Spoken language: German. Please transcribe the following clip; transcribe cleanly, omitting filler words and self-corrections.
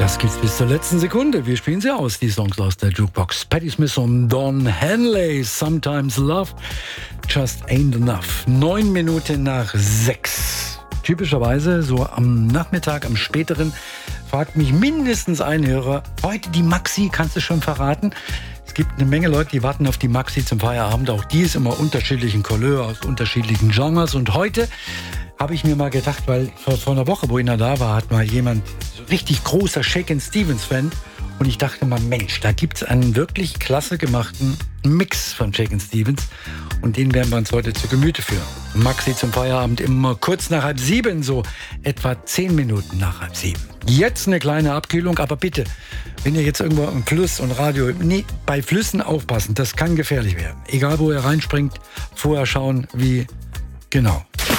Das gibt's bis zur letzten Sekunde. Wir spielen sie aus, die Songs aus der Jukebox. Patti Smith und Don Henley, Sometimes Love Just Ain't Enough. 9 Minuten nach 6. Typischerweise so am Nachmittag, am späteren, fragt mich mindestens ein Hörer, heute die Maxi, kannst du schon verraten? Es gibt eine Menge Leute, die warten auf die Maxi zum Feierabend. Auch die ist immer unterschiedlichen Couleur, aus unterschiedlichen Genres. Und heute habe ich mir mal gedacht, weil vor einer Woche, wo ich da war, hat mal jemand, so richtig großer Shakin' Stevens-Fan. Und ich dachte mal, Mensch, da gibt es einen wirklich klasse gemachten Mix von Shakin' Stevens. Und den werden wir uns heute zu Gemüte führen. Maxi zum Feierabend immer kurz nach 6:30, so etwa 10 Minuten nach 6:30. Jetzt eine kleine Abkühlung, aber bitte, wenn ihr jetzt irgendwo im Fluss und Radio, nee, bei Flüssen aufpassen, das kann gefährlich werden. Egal, wo ihr reinspringt, vorher schauen, wie, genau.